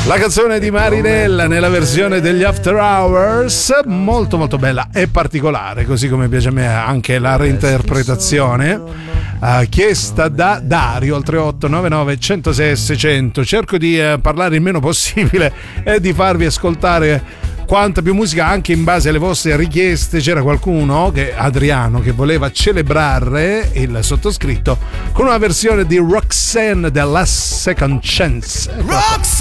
La canzone di Marinella nella versione degli After Hours, molto molto bella e particolare, così come piace a me anche la reinterpretazione chiesta da Dario al 3899 106 600. Cerco di parlare il meno possibile e di farvi ascoltare quanta più musica anche in base alle vostre richieste. C'era qualcuno, Adriano, che voleva celebrare il sottoscritto con una versione di Roxanne della Second Chance.